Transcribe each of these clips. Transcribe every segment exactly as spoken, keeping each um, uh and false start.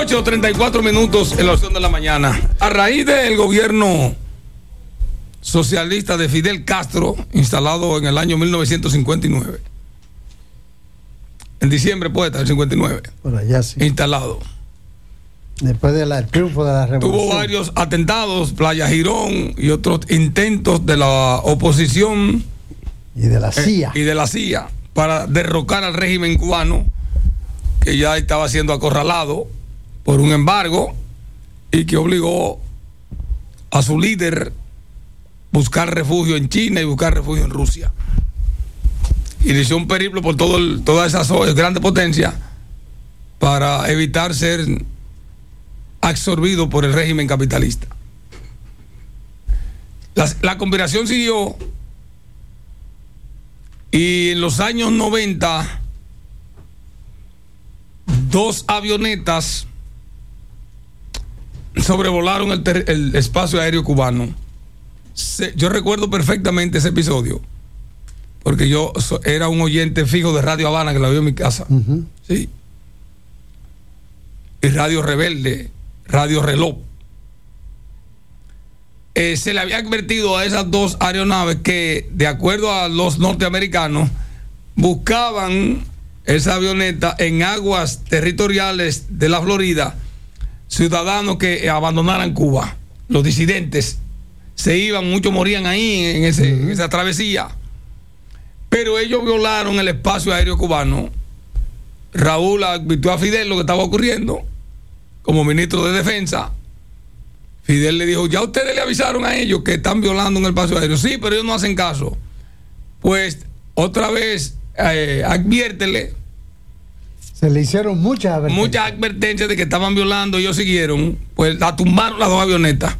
ocho, treinta y cuatro minutos en la opción de la mañana. A raíz del gobierno socialista de Fidel Castro, instalado en el año mil novecientos cincuenta y nueve. En diciembre puede estar el cincuenta y nueve. Por allá sí. Instalado. Después del triunfo de la revolución. Tuvo varios atentados, Playa Girón y otros intentos de la oposición. Y de la C I A. Eh, y de la C I A para derrocar al régimen cubano, que ya estaba siendo acorralado por un embargo y que obligó a su líder buscar refugio en China y buscar refugio en Rusia. Inició un periplo por todo el, todas esas grandes potencias para evitar ser absorbido por el régimen capitalista. La, la conspiración siguió y en los años noventa dos avionetas sobrevolaron el, ter, el espacio aéreo cubano. Se, yo recuerdo perfectamente ese episodio porque yo so, era un oyente fijo de Radio Habana que la vio en mi casa. Uh-huh. Sí. Y Radio Rebelde, Radio Reloj. Eh, se le había advertido a esas dos aeronaves que, de acuerdo a los norteamericanos, buscaban esa avioneta en aguas territoriales de la Florida, ciudadanos que abandonaran Cuba. Los disidentes se iban, muchos morían ahí en, ese, uh-huh. en esa travesía. Pero ellos violaron el espacio aéreo cubano. Raúl advirtió a Fidel lo que estaba ocurriendo como ministro de Defensa. Fidel le dijo, ya ustedes le avisaron a ellos que están violando en el espacio aéreo. Sí, pero ellos no hacen caso. Pues otra vez eh, adviértele. Se le hicieron muchas advertencias. Muchas advertencias de que estaban violando. Ellos siguieron. Pues la tumbaron las dos avionetas.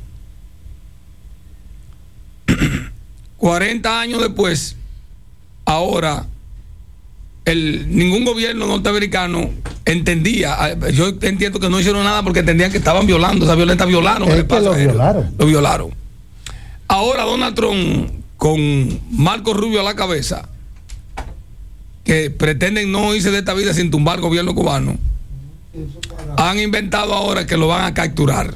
cuarenta años después, ahora el, ningún gobierno norteamericano entendía. Yo entiendo que no hicieron nada porque entendían que estaban violando. Esas violentas violaron es el espacio que lo aéreo. violaron. Lo violaron. Ahora Donald Trump, con Marco Rubio a la cabeza, que pretenden no irse de esta vida sin tumbar el gobierno cubano, han inventado ahora que lo van a capturar.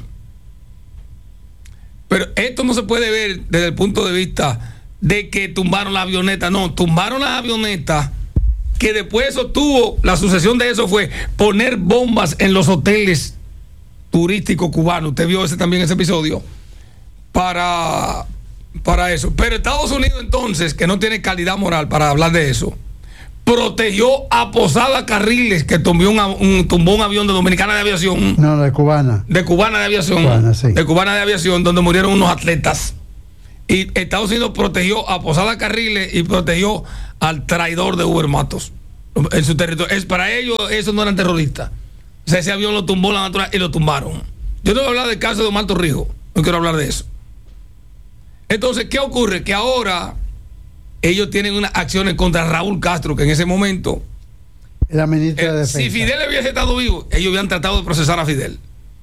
Pero esto no se puede ver desde el punto de vista de que tumbaron la avioneta. No, tumbaron las avionetas, que después eso tuvo, la sucesión de eso fue poner bombas en los hoteles turísticos cubanos. Usted vio ese también, ese episodio, para, para eso. Pero Estados Unidos entonces, que no tiene calidad moral para hablar de eso, protegió a Posada Carriles, que tumbó un, un, tumbó un avión de Dominicana de Aviación. No, de Cubana. De Cubana de Aviación. Cubana, sí. De Cubana de Aviación, donde murieron unos atletas. Y Estados Unidos protegió a Posada Carriles y protegió al traidor de Uber Matos en su territorio. Es, para ellos, esos no eran terroristas. O sea, ese avión lo tumbó la naturaleza y lo tumbaron. Yo no voy a hablar del caso de Omar Torrijos. No quiero hablar de eso. Entonces, ¿qué ocurre? Que ahora ellos tienen unas acciones contra Raúl Castro, que en ese momento era ministro eh, de Defensa. Si Fidel hubiese estado vivo, ellos habían tratado de procesar a Fidel.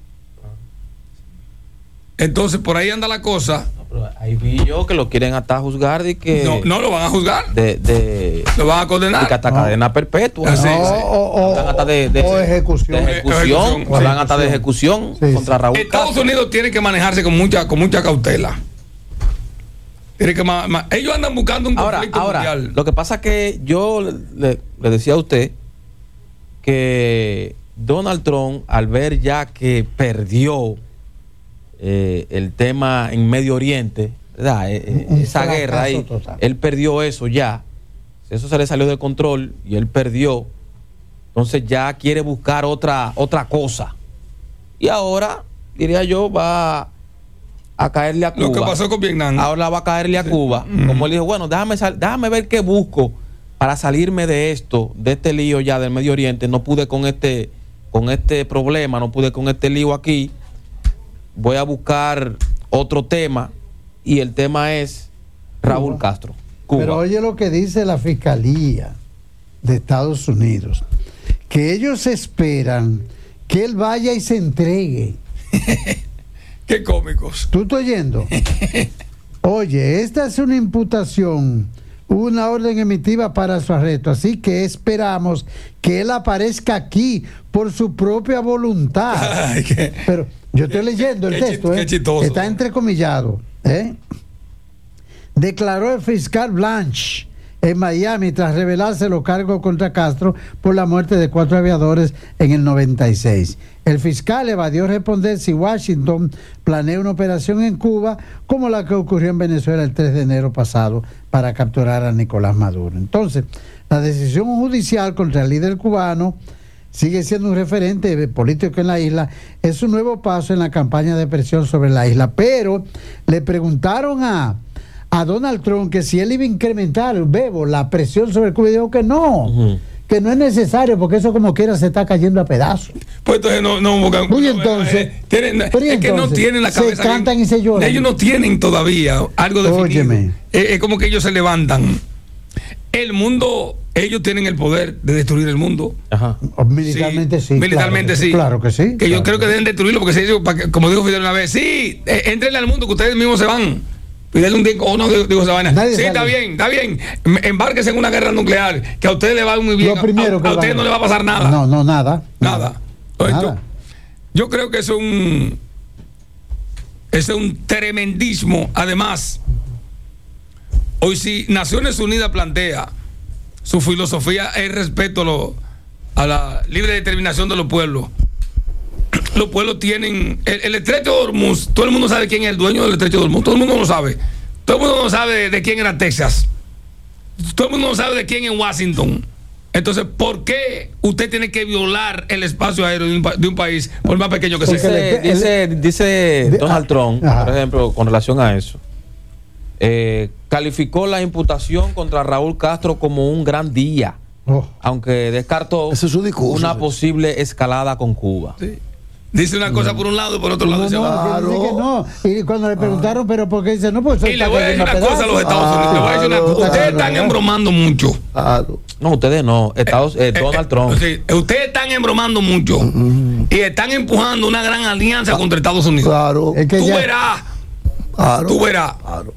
Entonces, por ahí anda la cosa. No, pero ahí vi yo que lo quieren hasta juzgar de que. No, no lo van a juzgar. De, de, lo van a condenar. De que hasta no. cadena perpetua. No, sí, sí. O, o, hasta de, de, o ejecución. De ejecución. ejecución. Hablan hasta de ejecución sí, contra Raúl Estados Castro. Unidos tiene que manejarse con mucha, con mucha cautela. Tiene que ma, ma, ellos andan buscando un conflicto ahora, ahora, mundial. Lo que pasa es que yo le, le decía a usted que Donald Trump, al ver ya que perdió eh, el tema en Medio Oriente, ¿verdad? Eh, esa guerra ahí, total. Él perdió eso ya. Eso se le salió de control y él perdió. Entonces ya quiere buscar otra, otra cosa. Y ahora, diría yo, va a caerle a Cuba. Lo que pasó con Vietnam. Ahora va a caerle a sí. Cuba. Mm. Como él dijo, bueno, déjame, sal, déjame ver qué busco para salirme de esto, de este lío ya del Medio Oriente. No pude con este, con este problema, no pude con este lío aquí. Voy a buscar otro tema y el tema es Raúl Cuba. Castro. Cuba. Pero oye lo que dice la Fiscalía de Estados Unidos, que ellos esperan que él vaya y se entregue. Qué cómicos. ¿Tú estás oyendo? Oye, esta es una imputación una orden emitida para su arresto. Así que esperamos que él aparezca aquí por su propia voluntad. Ay, qué- Pero yo estoy leyendo el qué texto, chit- qué ¿eh? chistoso. Está entrecomillado. ¿eh? Declaró el fiscal Blanche en Miami tras revelarse los cargos contra Castro por la muerte de cuatro aviadores en el noventa y seis. El fiscal evadió responder si Washington planea una operación en Cuba como la que ocurrió en Venezuela el tres de enero pasado para capturar a Nicolás Maduro. Entonces, la decisión judicial contra el líder cubano sigue siendo un referente político en la isla, es un nuevo paso en la campaña de presión sobre la isla. Pero le preguntaron a, a Donald Trump que si él iba a incrementar, Bebo, la presión sobre Cuba, y dijo que no, Ujú. que no es necesario, porque eso como quiera se está cayendo a pedazos. Pues entonces no, no, porque- Uy, no, entonces, eh, tienen- pero y es que no entonces, tienen la se cabeza bien- cantan y se lloran. Ellos no tienen todavía algo definido. Óyeme. Es, es como que ellos se levantan. El mundo, ellos tienen el poder de destruir el mundo. Ajá. Militarmente sí. Militarmente claro, sí. Claro que sí. Que yo claro creo que deben destruirlo porque se dice, para que- como dijo Fidel una vez, sí, eh, entrenle al mundo que ustedes mismos se van. Fidel un día, oh, no, digo esa vaina. Nadie Sí, sale. está bien, está bien. M- Embárquese en una guerra nuclear, que a ustedes le va muy bien. Lo primero a, que a ustedes van- no le va a pasar nada. No, no, nada. Nada. Oye, Nada. Yo, yo creo que es un es un tremendismo. Además, hoy si Naciones Unidas plantea su filosofía es respeto a, lo- a la libre determinación de los pueblos. Los pueblos tienen el, el estrecho de Hormuz. Todo el mundo sabe quién es el dueño del estrecho de Hormuz. Todo el mundo lo sabe. Todo el mundo no sabe de, de quién era Texas. Todo el mundo no sabe de quién es Washington. Entonces, ¿por qué usted tiene que violar el espacio aéreo de un, pa- de un país, por más pequeño que Porque sea? le- Dice, dice, dice de- Donald ah, Trump, ajá. por ejemplo, con relación a eso, eh, calificó la imputación contra Raúl Castro como un gran día, Oh. aunque descartó Ese es su discurso, una sí. posible escalada con Cuba. Sí. Dice una cosa por un lado y por otro lado No, dice no, otra. que dice que no. Y cuando le preguntaron, pero ¿por qué dice no? Pues eso Y le está voy a decir cayendo una cosa a los pedazos. Estados Unidos. Le voy a decir una Claro, cosa. Ustedes claro. están embromando mucho. Claro. No, ustedes no, Estados, eh, Eh, Donald eh, Trump. sí, ustedes están embromando mucho. Y están empujando una gran alianza contra Estados Unidos. Claro. Es que Tú ya- verás. Claro. Tú verás. Claro.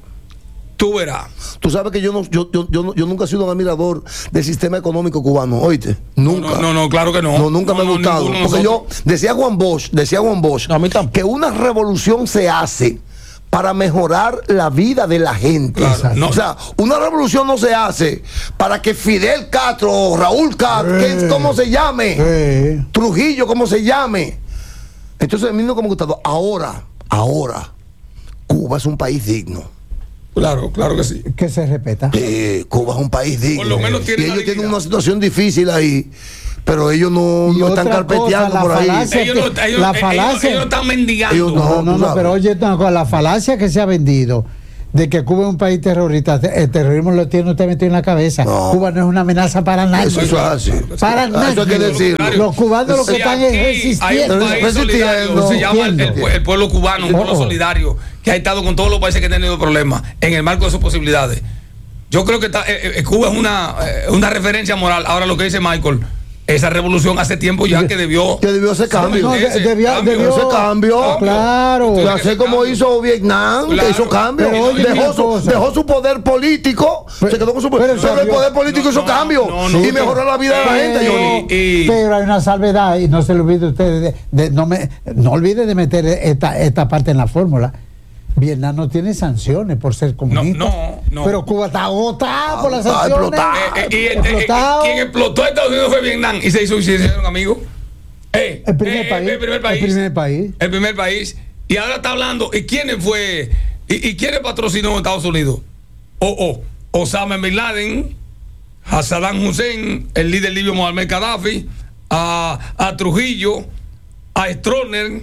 Tú verás. Tú sabes que yo, no, yo, yo, yo, no- yo nunca he sido un admirador del sistema económico cubano, oíste. Nunca. No, no, no, claro que no. No, nunca me ha No, no, gustado. ninguno de Porque yo, nosotros. decía Juan Bosch, decía Juan Bosch, No, a mí tampoco. que una revolución se hace para mejorar la vida de la gente. Claro, no. O sea, una revolución no se hace para que Fidel Castro o Raúl Castro, Eh. que es como se llame, Sí. Trujillo, como se llame. Entonces a mí no me ha gustado. Ahora, ahora, Cuba es un país digno. Claro, claro que sí. Que se respeta. Eh, Cuba es un país digno. Por lo menos tiene y la ellos tienen dignidad. una situación difícil ahí, pero ellos no, Y no están otra carpeteando cosa, la por ahí. falacia- Ellos no, ellos, La ellos- falacia- ellos están mendigando. Ellos No, no, tú no, sabes. pero oye, no, con la falacia que se ha vendido de que Cuba es un país terrorista, el terrorismo lo tiene usted metido en la cabeza. No. Cuba no es una amenaza para nadie. Eso, eso es así. Para Ah, eso hay que nadie. decirlo. Los cubanos lo que Si están aquí es hay resistiendo. un país Resistiendo. solidario, se llama el, el pue- el pueblo cubano, un pueblo Oh. solidario, que ha estado con todos los países que han tenido problemas en el marco de sus posibilidades. Yo creo que está- eh, eh, Cuba es una, eh, una referencia moral. Ahora lo que dice Michael, esa revolución hace tiempo ya que debió... Que debió hacer cambio. No, de- Ese debió- cambio. debió- Ese cambio. Claro. Tiene que Hacer ser como cambio. hizo Vietnam, Claro. que hizo cambio. Pero oye, dejó, una su, cosa. dejó su poder político, Pero- se quedó con su pero poder. Sobre el cambió. poder político No, hizo no, cambio no, no, y no. mejoró la vida de la gente, Pero, Johnny. Y- pero hay una salvedad y no se le olvide usted de, de- no me no olvide de meter esta, esta parte en la fórmula. Vietnam no tiene sanciones por ser comunista. no, no. Pero Cuba está agotada por las Está sanciones. explotada. Eh, eh, y, eh, eh, Explotado. quien explotó a Estados Unidos fue Vietnam y se hizo y se hicieron amigos. Eh, El primer eh, país. El primer país. El primer país. El primer país. Y ahora está hablando. ¿Y quiénes fue? ¿Y, y quiénes patrocinó a Estados Unidos? O o Osama Bin Laden, a Saddam Hussein, el líder libio Mohamed Gaddafi, a, a Trujillo, a Stroessner,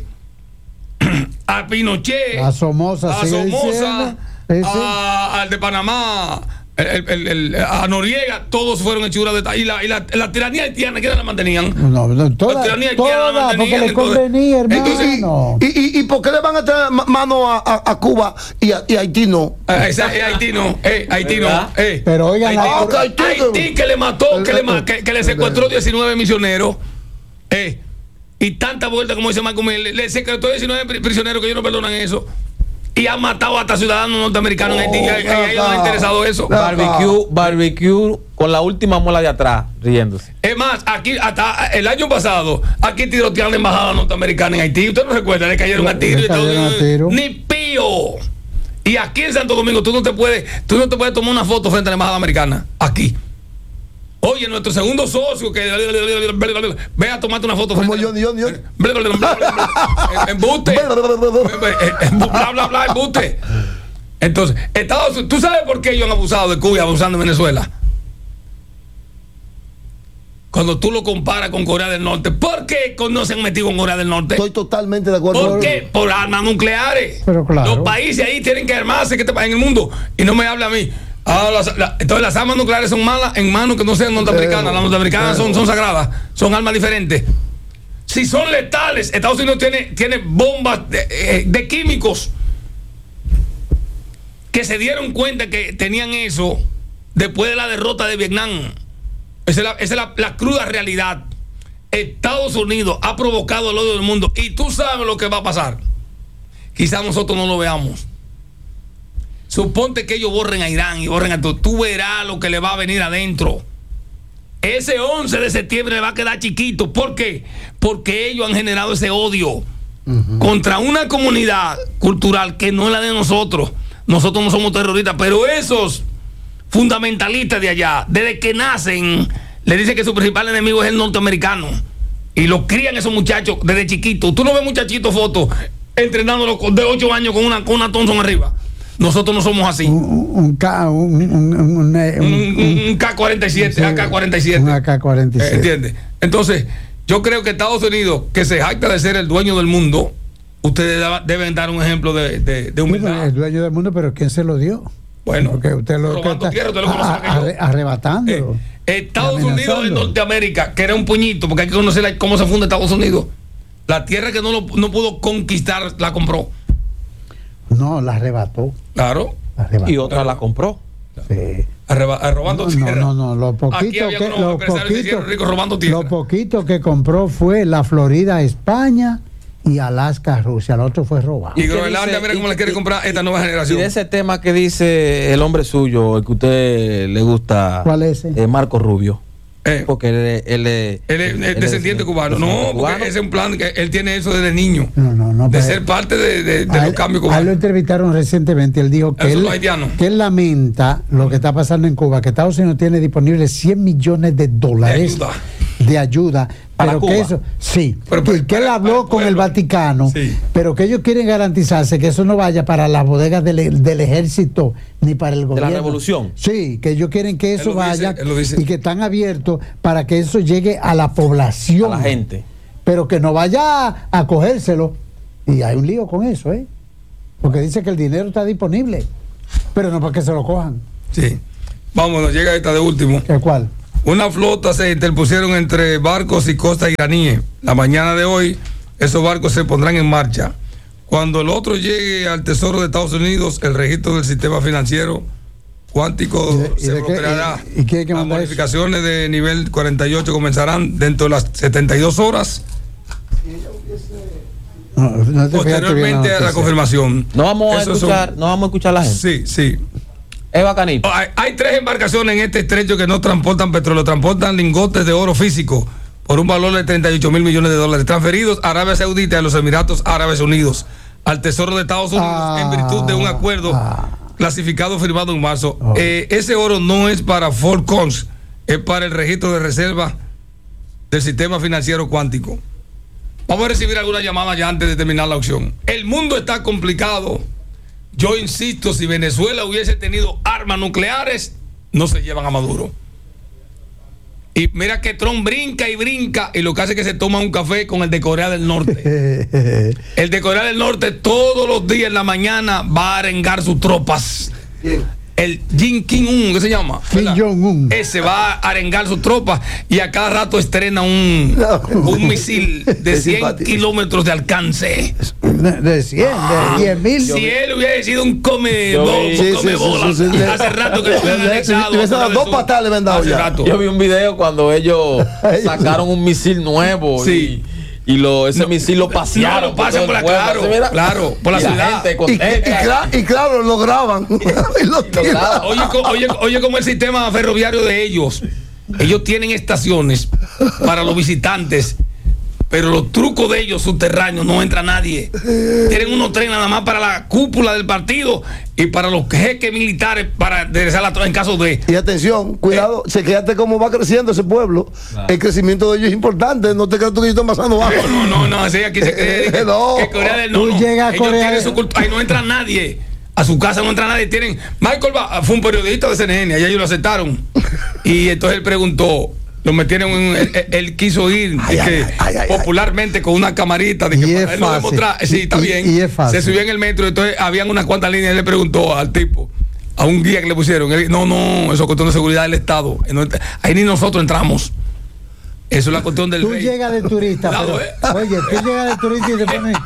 a Pinochet, A Somoza, a sigue Somoza, diciendo. Sí, sí. a- al de Panamá, el- el- el- el- a Noriega, todos fueron hechuras de esta- y la, y la, la tiranía haitiana, ¿quiénes la mantenían? No, no, La toda, tiranía haitiana la toda, porque mantenían, le entonces- convenía, hermano. entonces, ¿Y, y, y por qué le van a traer ma- mano a, a- a Cuba y a, y a Haití no? Eh, esa- eh, Haití no, eh, Haití no, ¿Verdad? eh. Pero oigan, Haití, la- Ah, ok, Haití, Haití que le mató, que le, ma- que, que le secuestró diecinueve misioneros, eh, y tanta vuelta como dice Marco, le, le secuestró diecinueve pri- prisioneros que ellos no perdonan eso. y han matado hasta ciudadanos norteamericanos Oh, en Haití. Y a- y a ellos les ha interesado eso. Barbecue, barbecue con la última muela de atrás, riéndose. Es más, aquí hasta el año pasado, aquí tirotearon la embajada norteamericana en Haití. ¿Usted no recuerda? Le cayeron Le- a tiro le y todo. cayeron a tiro. Ni pío. Y aquí en Santo Domingo tú no te puedes, tú no te puedes tomar una foto frente a la embajada americana. Aquí. Oye, nuestro segundo socio que ve a tomarte una foto Como frente a- Johnny, Johnny, Johnny. Embuste. Bla, bla, bla, embuste. Entonces, Estados Unidos, ¿tú sabes por qué ellos han abusado de Cuba y abusando de Venezuela? Cuando tú lo comparas con Corea del Norte, ¿por qué no se han metido con Corea del Norte? Estoy totalmente de acuerdo. ¿Por qué? Por armas nucleares. Pero claro. Los países ahí tienen que armarse que te- en el mundo. Y no me hable a mí. Ah, las- la- entonces las armas nucleares son malas en manos que no sean norteamericanas. Las norteamericanas son, son sagradas. Son armas diferentes. Si son letales, Estados Unidos tiene, tiene bombas de, eh, de químicos que se dieron cuenta que tenían eso después de la derrota de Vietnam. Esa es la, esa es la, la cruda realidad. Estados Unidos ha provocado el odio del mundo y tú sabes lo que va a pasar. Quizás nosotros no lo veamos. Suponte que ellos borren a Irán y borren a todo. Tú verás lo que le va a venir adentro. Ese once de septiembre le va a quedar chiquito. ¿Por qué? Porque ellos han generado ese odio uh-huh. contra una comunidad cultural que no es la de nosotros. Nosotros no somos terroristas, pero esos fundamentalistas de allá, desde que nacen, le dicen que su principal enemigo es el norteamericano. Y lo crían esos muchachos desde chiquitos. Tú no ves muchachitos fotos entrenándolo de ocho años con una, con una Thompson arriba. Nosotros no somos así. Un, un, K, un, un, un, un, un, un K cuarenta y siete, A K cuarenta y siete. Un A K cuarenta y siete. Eh, ¿Entiendes? Entonces, yo creo que Estados Unidos, que se jacta de ser el dueño del mundo, ustedes deben dar un ejemplo de, de, de humildad. Bueno, el dueño del mundo, pero ¿quién se lo dio? Bueno, porque usted lo robando está tierra, usted lo conoce a, que yo. arre, arrebatándolo. Eh, Estados Unidos de Norteamérica, que era un puñito, porque hay que conocer la, cómo se funda Estados Unidos. La tierra que no, lo, no pudo conquistar, la compró. No, la arrebató. Claro. La arrebató. Y otra la compró. Sí. Arreba, robando no, tierra. No, no, no, lo poquito Aquí había que, unos lo empresarios que se hicieron poquito, ricos robando tierra. lo poquito que compró fue la Florida, España y Alaska, Rusia. El otro fue robado. Y Groenlandia, mira cómo le quiere comprar esta nueva generación. Y de ese tema que dice el hombre suyo, el que a usted le gusta. ¿Cuál es ese? Eh, Marco Rubio. Eh, porque él, él, él, él es él descendiente es, cubano. No, porque cubano. ese es un plan que él tiene eso desde niño. No, no, no. De pues, ser parte de, de, de a los él, cambios a él lo cubanos. entrevistaron recientemente. Él dijo que Esos él, los haitianos. que él lamenta lo que está pasando en Cuba, que Estados Unidos tiene disponibles cien millones de dólares De ayuda. de ayuda, ¿Para pero Cuba? que eso, sí, Pero, que, pero, que él para- habló para con el pueblo. Vaticano, Sí. pero que ellos quieren garantizarse que eso no vaya para las bodegas del, del ejército ni para el gobierno. revolución. Sí, que ellos quieren que eso Él lo dice, vaya él lo dice. y que están abiertos para que eso llegue a la población. A la gente. Pero que no vaya a, a cogérselo. Y hay un lío con eso, ¿eh? Porque dice que el dinero está disponible, pero no para que se lo cojan. Sí. Vámonos, llega esta de último. ¿Qué cuál? Una flota se interpusieron entre barcos y costas iraníes. La mañana de hoy, esos barcos se pondrán en marcha. Cuando el otro llegue al Tesoro de Estados Unidos, el registro del sistema financiero cuántico ¿Y de- y se de qué- bloqueará. y- y quién hay que Las mandar eso? modificaciones de nivel cuarenta y ocho comenzarán dentro de las setenta y dos horas, No, no te fijaste bien posteriormente a la noticia. confirmación. No vamos a Esos escuchar, son- no vamos a escuchar a la gente. Sí, sí. Es bacanito. Hay, hay tres embarcaciones en este estrecho que no transportan petróleo, transportan lingotes de oro físico por un valor de treinta y ocho mil millones de dólares, transferidos a Arabia Saudita y a los Emiratos Árabes Unidos, al Tesoro de Estados Unidos, Ah, en virtud de un acuerdo ah. clasificado firmado en marzo. Oh. Eh, ese oro no es para Fort Cons, es para el registro de reserva del sistema financiero cuántico. Vamos a recibir alguna llamada ya antes de terminar la aucción. El mundo está complicado. Yo insisto, si Venezuela hubiese tenido armas nucleares, no se llevan a Maduro. Y mira que Trump brinca y brinca, y lo que hace es que se toma un café con el de Corea del Norte. El de Corea del Norte todos los días en la mañana va a arengar sus tropas. El Kim Jong-un, ¿qué se llama? Kim ¿Verdad? Jong-un. Ese va a arengar sus tropas y a cada rato estrena un, No. un misil de Es cien simpático. kilómetros de alcance. De, de cien, de diez mil. Si él hubiese sido un come, Yo bo- vi- Sí, come sí, sí, bola, sí, sí. hace rato que lo habían Le- anexado. le hubiese dado dos patadas, le habían dado Hace ya. rato. Yo vi un video cuando ellos sacaron un misil nuevo Sí. y, y lo, ese misil lo pasearon. No, lo pasan por la, todo el claro, pueblo, así, mira, claro, por la y ciudad. gente Y, y, contenta. y cla- y claro, lo graban. y lo tiran. Oye, co- oye, oye, como el sistema ferroviario de ellos, ellos tienen estaciones para los visitantes, pero los trucos de ellos subterráneos no entra nadie. Tienen unos trenes nada más para la cúpula del partido y para los jeques militares para regresar la en caso de. Y atención, cuidado, chequéate cómo va creciendo ese pueblo. Claro. El crecimiento de ellos es importante. No te creas tú que ellos están pasando bajo. No, no, no, ese aquí se cree que, No. que Corea del Tú Norte. llegas a Ellos Corea tienen de- su cultura. Ahí no entra nadie. A su casa no entra nadie. Tienen. Michael Ba- fue un periodista de C N N, allá ellos lo aceptaron. Y entonces él preguntó. Lo metieron en, él, él- él quiso ir Ay, de que, ay, ay, ay, popularmente con una camarita de que Y para es él no fácil. demostrar. Sí, está Y- bien. y es fácil. Se subió en el metro, entonces habían unas cuantas líneas. Él le preguntó al tipo, a un guía que le pusieron. Él, no, no, eso es cuestión de seguridad del Estado. No entra- Ahí ni nosotros entramos. Eso es la cuestión del Tú rey. llegas de turista, Cuidado, pero, eh. oye, tú llegas de turista y te pones.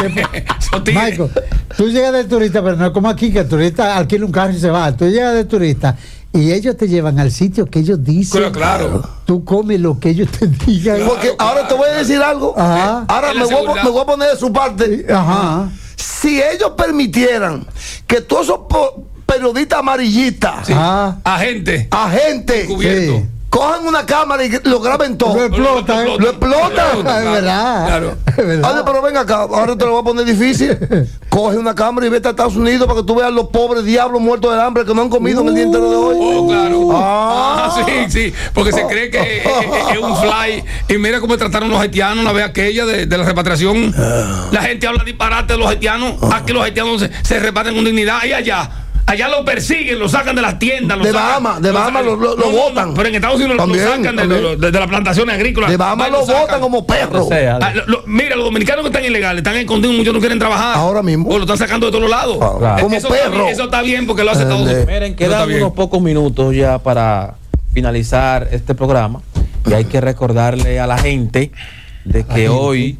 Esos tigres. Michael, tú llegas de turista, pero no es como aquí que el turista alquila un carro y se va. Tú llegas de turista y ellos te llevan al sitio que ellos dicen. Claro, claro. Tú comes lo que ellos te digan. Porque ahora te voy a decir algo. Ajá. Ahora Es me la voy, a, seguridad. me voy a poner de su parte. Ajá. Si ellos permitieran que todos esos po- periodistas amarillistas, Sí. Ah. Agente. agentes, Cubierto. Sí. cojan una cámara y lo graben todo. Lo explota, ¿eh? Lo explota. Es verdad. Claro. Es verdad. Oye, pero ven acá, ahora te lo voy a poner difícil. Coge una cámara y vete a Estados Unidos para que tú veas los pobres diablos muertos de hambre que no han comido en el día entero de hoy. Oh, claro. Ah. Ah, sí, sí. Porque se cree que es, es- es un fly. Y mira cómo trataron los haitianos, la vez aquella de, de la repatriación. La gente habla disparate de los haitianos. Aquí los haitianos se, se reparten con dignidad. Y allá. Allá lo persiguen, lo sacan de las tiendas. Lo De sacan- Bahamas, de Bahamas sacan- lo- lo- lo No, no, no, botan. pero en Estados Unidos lo- También, lo sacan de, también. de- de- de las plantaciones agrícolas. De Bahamas Van, lo sacan. botan como perros. O sea, Ah, lo- lo- mira, los dominicanos que están ilegales, están escondidos, muchos no quieren trabajar. Ahora mismo. O lo están sacando de todos lados. Ah, claro. como eso está perro. bien, eso está bien porque lo hace Estados Eh, Unidos. miren, Eso está quedan bien. unos pocos minutos ya para finalizar este programa y hay que recordarle a la gente de que hoy,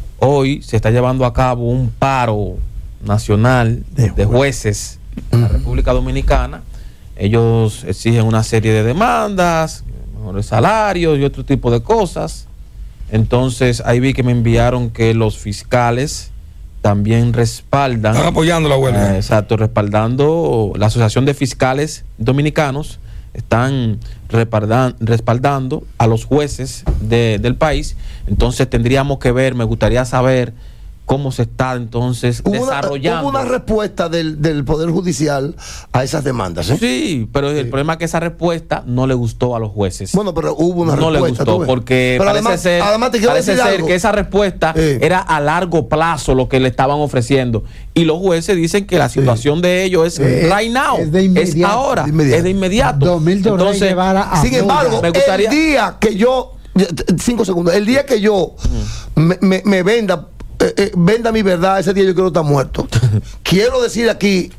hoy se está llevando a cabo un paro nacional De de jueces en la República Dominicana. Ellos exigen una serie de demandas, mejores salarios y otro tipo de cosas. Entonces ahí vi que me enviaron que los fiscales también respaldan. Están apoyando la huelga. Eh, exacto, respaldando la Asociación de Fiscales Dominicanos, están respaldan- respaldando a los jueces de- del país. Entonces tendríamos que ver, me gustaría saber cómo se está entonces Hubo una, desarrollando. hubo una respuesta del, del Poder Judicial a esas demandas. ¿eh? Sí, pero el problema es que esa respuesta no le gustó a los jueces. Bueno, pero hubo una no le respuesta. gustó tú ves. porque Pero parece además, ser, además te quiero parece decir ser algo. que esa respuesta Eh. era a largo plazo lo que le estaban ofreciendo y los jueces dicen que la situación de ellos es Eh, right now, es de inmediato. ahora, De inmediato. es de inmediato. Don Milton Rey Entonces, Guevara a Sin embargo, Me gustaría- el día que yo, cinco segundos, el día que yo me, me- me venda, eh, eh, venda mi verdad, ese día yo quiero estar muerto. Quiero decir aquí,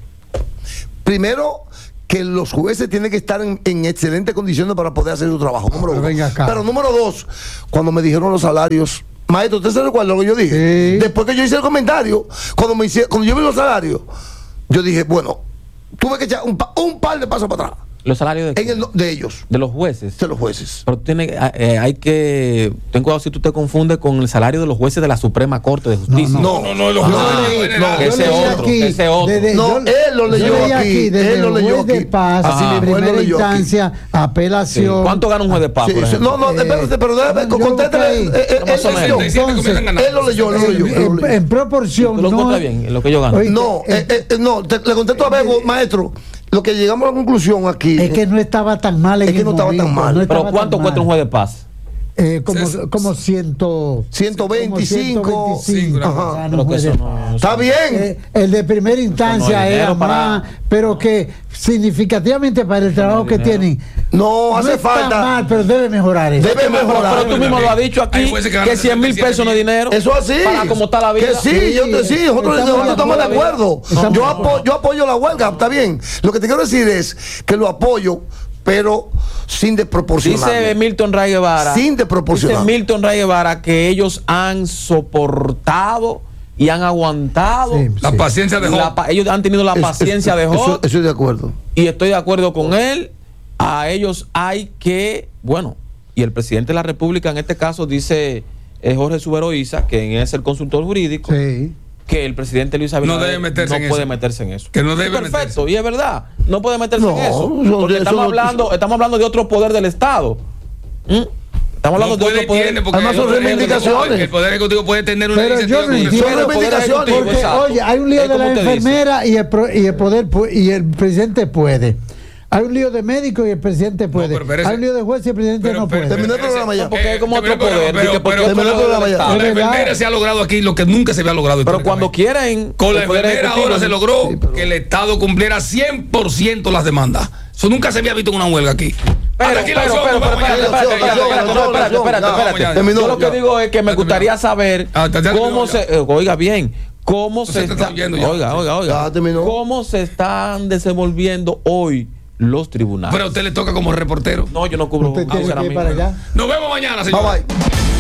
primero, que los jueces tienen que estar en, en excelentes condiciones para poder hacer su trabajo. Número Pero uno. venga acá. Pero número dos, cuando me dijeron los salarios, maestro, ¿usted se recuerda lo que yo dije? Sí. Después que yo hice el comentario, cuando, me hice, cuando yo vi los salarios, yo dije, bueno, tuve que echar un, pa- un par de pasos para atrás los salarios de, en el, de ellos, de los jueces. de los jueces. Pero tiene, eh, hay que, ten cuidado si tú te confundes con el salario de los jueces de la Suprema Corte de Justicia. No, No, no, los Yo jueces leí- generales. no, ese yo leí otro, ese otro. desde- No, yo- él lo leyó yo leí aquí, desde él lo el leyó juez de aquí. paz, Así mismo, él lo primera leyó aquí. instancia, Sí. apelación. ¿Cuánto gana un juez de paz, Sí, por sí, ejemplo? no, no, Eh, espérate, pero déjame, yo contéstale. busqué ahí. eh, eh, Más o él leyó. menos. sesenta y siete comienzan a ganar. Él lo leyó, él lo leyó. él lo En, leyó. en proporción, ¿Tú lo no. encuentras bien en lo que yo gano? Oye, No, eh, eh, eh, no, te- le contesto a Bebo, maestro. Lo que llegamos a la conclusión aquí. Es que no estaba tan mal en Es que el no estaba tan momento, mal. no Pero estaba ¿cuánto tan cuesta un mal. juez de paz? Eh, como, Sí, sí. como ciento, ciento veinticinco. como ciento veinticinco, Ajá. gana Pero un que juez eso de no- paz. Está bien. Eh, el de primera instancia no es era dinero para- más, pero que significativamente para el trabajo es que dinero. tienen No, hace está falta. mal, pero debe mejorar eso. Debe Pero, mejorar. pero tú mismo lo has dicho aquí, Hay jueces que ganan que cien mil setenta y siete pesos no es dinero. Eso así. Para como está la vida. Que sí, Sí, yo te, sí, nosotros, estamos nosotros de estamos de acuerdo. acuerdo. Estamos Yo, de apo- acuerdo. yo apoyo la huelga, está bien. Lo que te quiero decir es que lo apoyo, pero sin desproporcionar. Dice Milton Ray Guevara. Sin desproporcionar. Dice Milton Ray Guevara que ellos han soportado y han aguantado. Sí, La sí. paciencia de La Job. pa- ellos han tenido la Es- paciencia es- de eso- Job Estoy de acuerdo. y estoy de acuerdo con él. A ellos hay que, bueno, y el presidente de la República en este caso dice eh, Jorge Subero Isa, que es el consultor jurídico, Sí. que el presidente Luis Abinader No debe meterse no en puede eso. meterse en eso. Que no debe Perfecto, meterse. y es verdad, no puede meterse No, en eso. eso- Porque eso estamos no- hablando, estamos hablando de otro poder del Estado. ¿Mm? Estamos hablando No de puede, otro poder. tiene, porque Además son el poder reivindicaciones. ejecutivo- El Poder Ejecutivo puede tener una Pero iniciativa. yo no con- entiendo. Son reivindicaciones. Porque, Exacto. oye, hay un lío Es de la como usted dice. enfermera y el, pro- y el poder pu- y el presidente puede. Hay un lío de médico y el presidente puede. pero espérese. Hay un lío de juez y el presidente Pero, no pero, puede. Terminó el pero, programa ya. Porque es como Eh, otro pero, poder. pero, Dice, porque pero, otro terminó el poder programa del ya. Estado. Con la Es verdad. enfermera se ha logrado aquí lo que nunca se había logrado. Pero cuando históricamente. quieren. Con la el poder enfermera ejecutivo- ahora se logró que el Estado cumpliera cien por ciento las demandas. Eso nunca se había visto en una huelga aquí. Pero, Hasta aquí la pero, opción, pero, nos pero, vamos ya. espérate, espérate, ya, espérate, ya, espérate, ya, espérate, ya, espérate, ya, espérate. ya, terminó, Yo lo que ya. digo es que me Ya gustaría terminó. saber Ah, ya terminó, cómo ya. se, eh, oiga bien, cómo Se se te está, está oyendo ya. oiga, oiga, oiga, Ya terminó. cómo se están desenvolviendo hoy los tribunales. Pero a usted le toca como reportero. No, yo no cubro Usted tiene ahora que ir mismo. para allá. Nos vemos mañana, Bye señor. bye.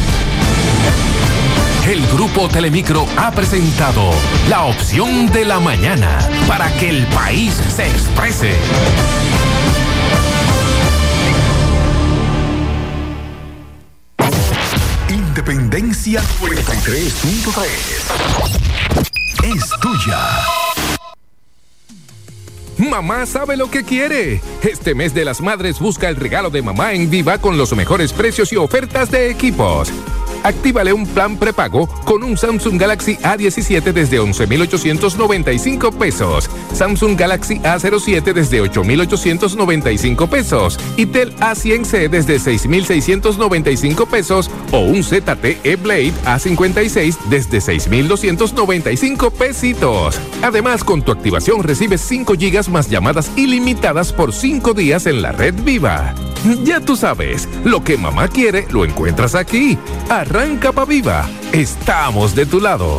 El Grupo Telemicro ha presentado la opción de la mañana para que el país se exprese. Independencia noventa y tres punto tres es tuya. Mamá sabe lo que quiere. Este mes de las madres busca el regalo de mamá en Viva con los mejores precios y ofertas de equipos. Actívale un plan prepago con un Samsung Galaxy A diecisiete desde once mil ochocientos noventa y cinco pesos, Samsung Galaxy A cero siete desde ocho mil ochocientos noventa y cinco pesos, Itel A cien C desde seis mil seiscientos noventa y cinco pesos o un Z T E Blade A cincuenta y seis desde seis mil doscientos noventa y cinco pesitos. Además, con tu activación recibes cinco gigas más llamadas ilimitadas por cinco días en la red Viva. Ya tú sabes, lo que mamá quiere lo encuentras aquí. Arranca pa' Viva. Estamos de tu lado.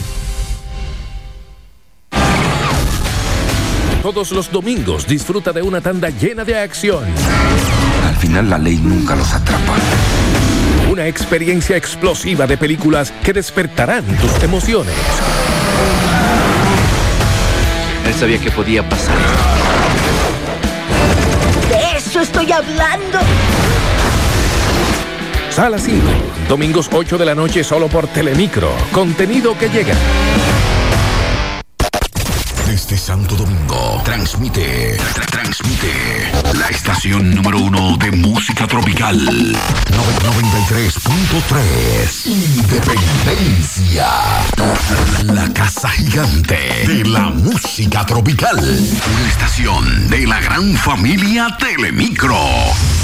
Todos los domingos disfruta de una tanda llena de acción. Al final la ley nunca los atrapa. Una experiencia explosiva de películas que despertarán tus emociones. Él sabía que podía pasar. De eso estoy hablando. Sala cinco, domingos ocho de la noche solo por Telemicro. Contenido que llega. Desde Santo Domingo, transmite, tra- transmite la estación número uno de música tropical. noventa y tres punto tres. Independencia. La casa gigante de la música tropical. Una estación de la gran familia Telemicro.